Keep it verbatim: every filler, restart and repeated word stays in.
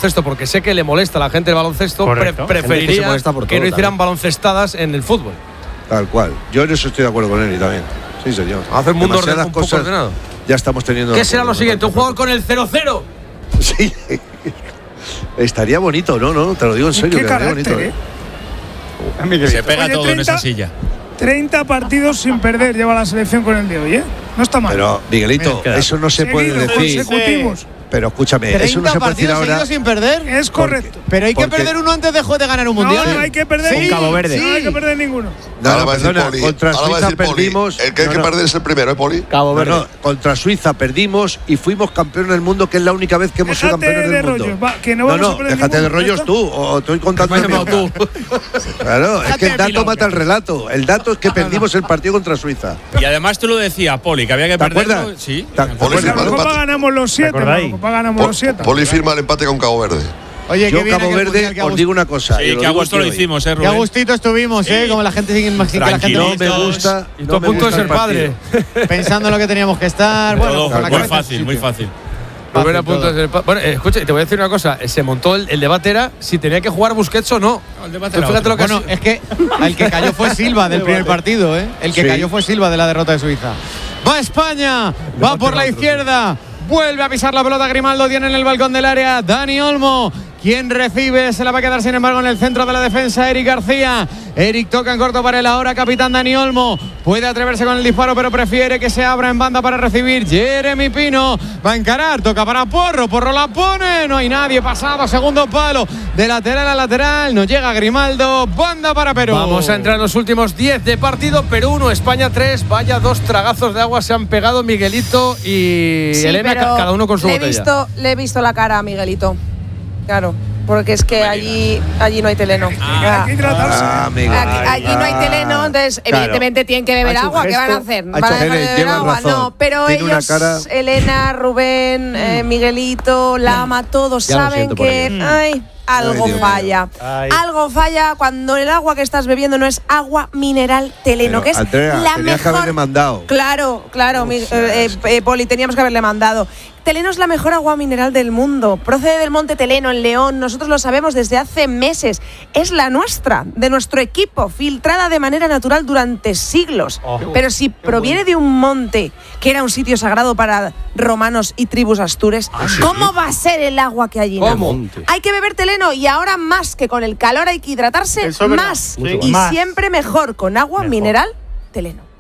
baloncesto, porque sé que le molesta a la gente el baloncesto, pre preferiría que, todo, que no hicieran también. baloncestadas en el fútbol. Tal cual. Yo en eso estoy de acuerdo con él y también. Sí, señor. Hacer un mundo orden, un poco ordenado. Ya estamos teniendo. ¿Qué será lo siguiente? ¿Un jugador con el cero cero? Sí. Estaría bonito, ¿no? No, te lo digo en serio. ¿Qué carácter, bonito, eh? ¿eh? Se pega Oye, todo treinta, en esa silla. treinta partidos sin perder lleva la selección con el de hoy, ¿eh? No está mal. Pero, Miguelito, Mira, eso no se seguidos, puede decir. consecutivos. Pero escúchame, eso no se puede decir ahora. Sin perder. Es correcto. Porque, pero hay que perder uno antes de, de ganar un mundial. No, no hay que perder. Sí, Cabo Verde. No hay que perder ninguno. No, no, perdona, contra Suiza perdimos. El que hay no, que no. perder es el primero, ¿eh, Poli? Cabo Verde. No, no, contra Suiza perdimos y fuimos campeones del mundo, que es la única vez que hemos sido campeones del mundo. Rollos, va, que no, no, no, a perder déjate ninguno. de rollos tú, o estoy contando el tú. Claro, es que el dato mata el relato. El dato es que perdimos el partido contra Suiza. Y además tú lo decías, Poli, que había que perder. ¿Te acuerdas? Sí. Poli En la Copa ganamos los siete. En la Copa ganamos los siete. Poli firma el empate con Cabo Verde. Oye, yo, qué Cabo bien Verde, os digo una cosa. Sí, que a gusto lo hicimos, ¿eh, Qué Rubén? a gustito estuvimos, ¿eh? Como la gente sigue imaginando que la gente no me gusta. Y todo a punto de ser padre. Pensando en lo que teníamos que estar. Bueno, todo, con la muy cabeza fácil, muy fácil. Rubén a punto de ser padre. Bueno, eh, escucha, te voy a decir una cosa. Se montó el, el debate era si tenía que jugar Busquets o no. no el debate Tú fíjate lo que bueno, es que el que cayó fue Silva del primer partido, ¿eh? El que sí. cayó fue Silva de la derrota de Suiza. Va España, va por la izquierda. Vuelve a pisar la pelota Grimaldo, tiene en el balcón del área Dani Olmo. Quien recibe se la va a quedar sin embargo en el centro de la defensa Eric García. Eric toca en corto para el ahora capitán Dani Olmo. Puede atreverse con el disparo pero prefiere que se abra en banda para recibir Jeremy Pino. Va a encarar, toca para Porro, Porro la pone, no hay nadie, pasado, segundo palo. De lateral a lateral, no llega Grimaldo, banda para Perú. Vamos a entrar en los últimos diez de partido. Perú uno, España tres. Vaya dos tragazos de agua se han pegado Miguelito y sí, Elena, cada uno con su le he botella. Visto, le he visto la cara a Miguelito. Claro, porque es que allí allí no hay teleno. Ah, aquí, ah, aquí, allí no hay teleno, entonces claro. Evidentemente tienen que beber agua. ¿Qué van a hacer? ¿Van a dejar de beber agua? Razón. No, pero Tiene ellos, cara... Elena, Rubén, eh, Miguelito, Lama, todos ya saben que ay, algo ay, falla. Ay. Algo falla cuando el agua que estás bebiendo no es agua mineral teleno, pero, que es Andrea, la tenías mejor. Que haberle mandado. Claro, claro, mi, eh, eh, Poli, teníamos que haberle mandado. Teleno es la mejor agua mineral del mundo. Procede del Monte Teleno, en León. Nosotros lo sabemos desde hace meses. Es la nuestra, de nuestro equipo, filtrada de manera natural durante siglos. Oh, Pero si proviene bueno. de un monte que era un sitio sagrado para romanos y tribus astures, ah, ¿sí? ¿cómo va a ser el agua que allí nace? Hay que beber Teleno y ahora más que con el calor hay que hidratarse más. Sí. Y más. siempre mejor con agua mejor. mineral Teleno.